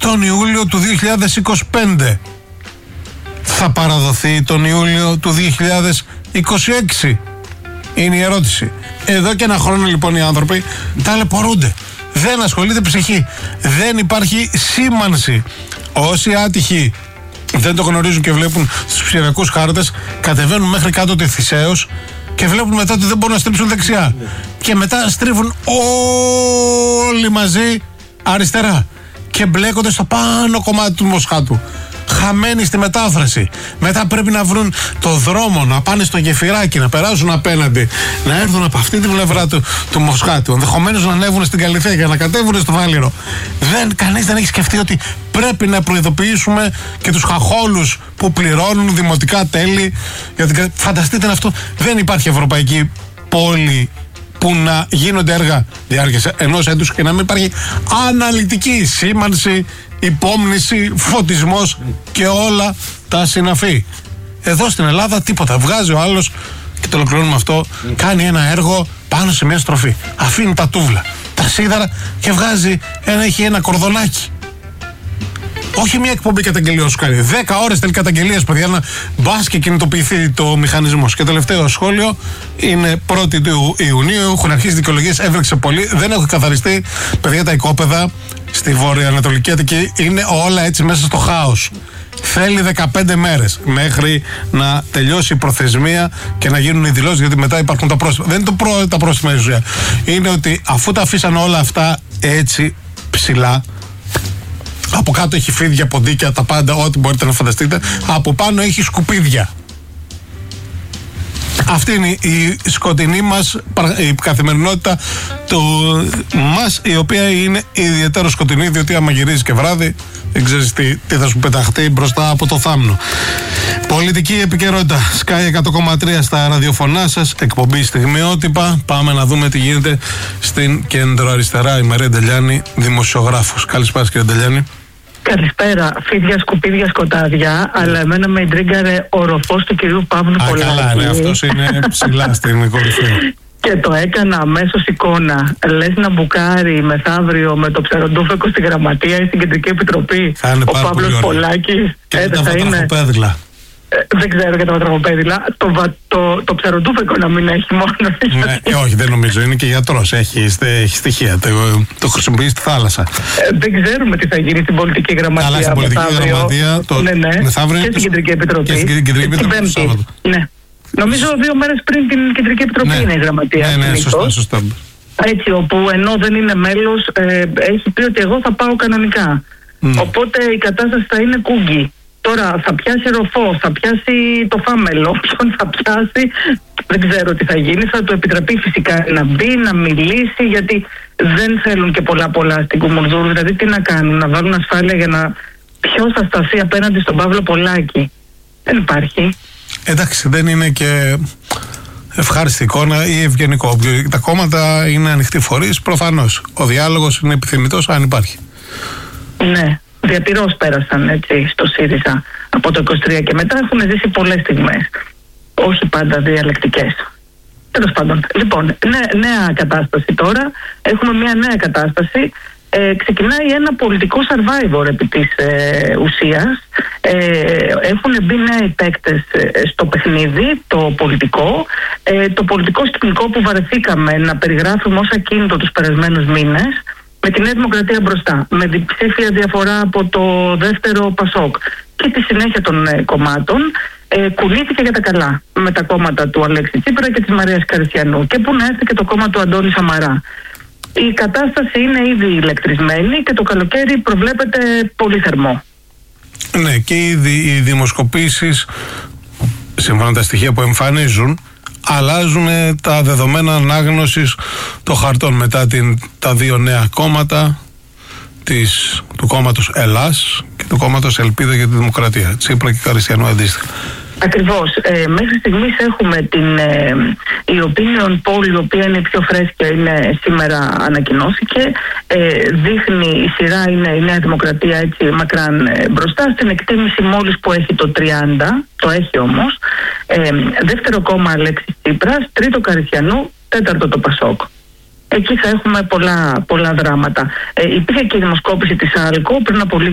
τον Ιούλιο του 2025. Θα παραδοθεί τον Ιούλιο του 2026? Είναι η ερώτηση. Εδώ και ένα χρόνο λοιπόν οι άνθρωποι ταλαιπωρούνται. Δεν ασχολείται ψυχή. Δεν υπάρχει σήμανση. Όσοι άτυχοι δεν το γνωρίζουν και βλέπουν στους ψηφιακούς χάρτες, κατεβαίνουν μέχρι κάτω τη Θησέως και βλέπουν μετά ότι δεν μπορούν να στρίψουν δεξιά. Και μετά στρίβουν όλοι μαζί αριστερά και μπλέκονται στο πάνω κομμάτι του Μοσχάτου. Χαμένοι στη μετάφραση. Μετά πρέπει να βρουν το δρόμο, να πάνε στο γεφυράκι, να περάσουν απέναντι, να έρθουν από αυτή την πλευρά του Μοσχάτου. Ενδεχομένως να ανέβουν στην Καλυθέα, να κατέβουν στο Βάλιρο. Κανείς δεν έχει σκεφτεί ότι πρέπει να προειδοποιήσουμε και τους χαχόλους που πληρώνουν δημοτικά τέλη. Φανταστείτε αυτό. Δεν υπάρχει ευρωπαϊκή πόλη που να γίνονται έργα διάρκεια ενός έτους και να μην υπάρχει αναλυτική σήμανση, υπόμνηση, φωτισμός και όλα τα συναφή. Εδώ στην Ελλάδα τίποτα. Βγάζει ο άλλος, και το ολοκληρώνουμε αυτό, κάνει ένα έργο πάνω σε μια στροφή. Αφήνει τα τούβλα, τα σίδερα και έχει ένα κορδονάκι. Όχι μια εκπομπή καταγγελιών σου κάνει. 10 ώρες θέλει καταγγελίες, παιδιά, να μπας και κινητοποιηθεί το μηχανισμός. Και τελευταίο σχόλιο είναι 1η του Ιουνίου. Έχουν αρχίσει δικαιολογίες, έβρεξε πολύ. Δεν έχουν καθαριστεί, παιδιά, τα οικόπεδα στη βορειοανατολική Αττική. Είναι όλα έτσι μέσα στο χάος. Θέλει 15 μέρες μέχρι να τελειώσει η προθεσμία και να γίνουν οι δηλώσεις, γιατί μετά υπάρχουν τα πρόστιμα. Δεν είναι τα πρόστιμα η ουσία. Είναι ότι αφού τα αφήσαν όλα αυτά έτσι ψηλά, από κάτω έχει φίδια, ποντίκια, τα πάντα, ό,τι μπορείτε να φανταστείτε. Από πάνω έχει σκουπίδια. Αυτή είναι η σκοτεινή μας, η καθημερινότητα μας, η οποία είναι ιδιαίτερα σκοτεινή, διότι άμα γυρίζει και βράδυ, δεν ξέρεις τι θα σου πεταχτεί μπροστά από το θάμνο. Πολιτική επικαιρότητα. Sky 100,3 στα ραδιοφωνά σας. Εκπομπή στιγμιότυπα. Πάμε να δούμε τι γίνεται στην κεντροαριστερά. Η Μαρία Ντελιάνη, δημοσιογράφος. Καλησπέρα, κύριε Ντελιάνη. Καλησπέρα. Φίδια, σκουπίδια, σκοτάδια. Αλλά εμένα με εντρίγκαρε ο ροφός του κυρίου Παύλου Πολάκη. Καλά, ναι, αυτός είναι ψηλά στην κορυφή. Και το έκανα αμέσως εικόνα. Λες να μπουκάρει μεθαύριο με το ψεροντούφεκο στη Γραμματεία ή στην Κεντρική Επιτροπή ο Παύλος Πολάκης. Και τα βατραχοπέδιλα. Δεν ξέρω για τα βατραχοπέδιλα. Το ψεροντούφεκο να μην έχει μόνο. Ναι, όχι, δεν νομίζω. Είναι και γιατρός. Έχει στοιχεία. Το χρησιμοποιεί στη θάλασσα. Δεν ξέρουμε τι θα γίνει στην Πολιτική Γραμματεία. Καλά, στην Πολιτική Γραμματεία. Μεθαύριο και στην Κεντρική Επιτροπή. Και στην Κεντρική Επιτροπή. Ναι. Νομίζω 2 μέρες πριν την Κεντρική Επιτροπή είναι η Γραμματεία. Ναι, σωστά. Έτσι, όπου ενώ δεν είναι μέλος, έχει πει ότι εγώ θα πάω κανονικά. Οπότε η κατάσταση θα είναι κούγκι. Τώρα θα πιάσει ροφό, θα πιάσει το φάμελο, όποιον θα πιάσει, δεν ξέρω τι θα γίνει. Θα του επιτραπεί φυσικά να μπει, να μιλήσει, γιατί δεν θέλουν και πολλά στην Κουμουνδούρου. Δηλαδή τι να κάνουν, να βάλουν ασφάλεια για να... Ποιος θα σταθεί απέναντι στον Παύλο Πολάκη? Δεν υπάρχει. Εντάξει, δεν είναι και ευχάριστη εικόνα ή ευγενικό. Τα κόμματα είναι ανοιχτοί φορείς, προφανώς. Ο διάλογος είναι επιθυμητός, αν υπάρχει. Ναι, διατηρώς πέρασαν έτσι στο ΣΥΡΙΖΑ από το 23 και μετά. Έχουν ζήσει πολλές στιγμές. Όχι πάντα διαλεκτικές. Τέλος πάντων. Λοιπόν, νέα κατάσταση τώρα. Έχουμε μια νέα κατάσταση. Ξεκινάει ένα πολιτικό survivor επί της ουσίας. Έχουν μπει νέοι παίκτες στο παιχνίδι, το πολιτικό. Το πολιτικό σκηνικό που βαρεθήκαμε να περιγράφουμε ως ακίνητο τους περασμένους μήνες, με τη Νέα Δημοκρατία μπροστά, με διψήφια διαφορά από το δεύτερο Πασόκ και τη συνέχεια των κομμάτων, κολλήθηκε για τα καλά με τα κόμματα του Αλέξη Τσίπρα και της Μαρίας Καριστιανού, και που να έρθει και το κόμμα του Αντώνη Σαμαρά. Η κατάσταση είναι ήδη ηλεκτρισμένη και το καλοκαίρι προβλέπεται πολύ θερμό. Ναι, και ήδη οι δημοσκοπήσεις, σύμφωνα με τα στοιχεία που εμφανίζουν, αλλάζουν τα δεδομένα ανάγνωσης των χαρτών μετά τα 2 νέα κόμματα, του κόμματος Ελλάς και του κόμματος Ελπίδα για τη Δημοκρατία, Τσίπρα και Καριστιανού αντίστοιχα. Ακριβώς. Μέχρι στιγμής έχουμε η opinion poll, η οποία είναι η πιο φρέσκια, είναι σήμερα ανακοινώθηκε. Δείχνει, η σειρά είναι η Νέα Δημοκρατία έτσι μακράν μπροστά, στην εκτίμηση μόλις που έχει το 30, το έχει όμως. Δεύτερο κόμμα Αλέξης Τσίπρας, τρίτο Καριστιανού, τέταρτο το Πασόκ. Εκεί θα έχουμε πολλά δράματα. Υπήρχε και η δημοσκόπηση της ΑΛΚΟ πριν από